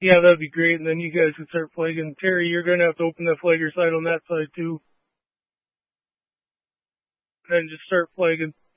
Yeah, that'd be great. And then you guys can start flagging. Terry, you're going to have to open the flagger side on that side too. And just start flagging.